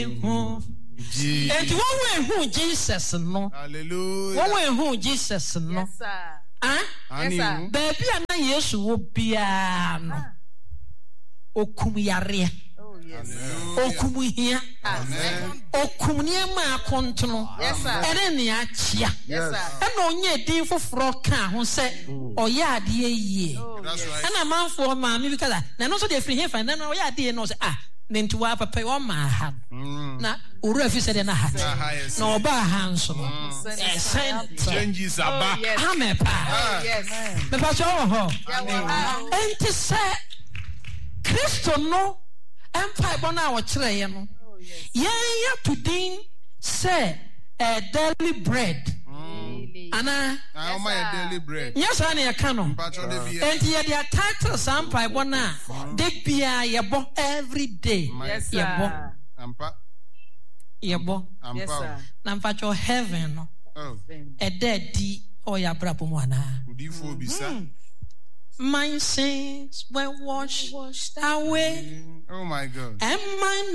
And who Jesus no. Hallelujah. Who Jesus no. Yes, sir. Yes, sir. Baby, I know Yesu will be an Okumiyare. Oh, yes. Okumia. Amen. Okumunia contono. Yes, sir. And then Yachia. Yes, sir. And on ye deal for Froka who said, oh, yeah, dear ye. That's right. And a man for mammy because I also they free here and then oh, yeah, dear knows then to have a pay on my hand. Now, Urefi said in a hat. No, bar hands. Changes are back. I'm a pa. Yes. The Pacho. And to say, Christo no, Empire Bona Chile. Yeah, today say a daily bread. Anna, I my daily bread. Yes, I need canon. And yet, their title, some by one, they be a bo every day. Yes, sir. Yebo. Yes, sir. Nampacho heaven. Oh, A dead D or ya brapumwana. My sins were washed away. Oh my God. And my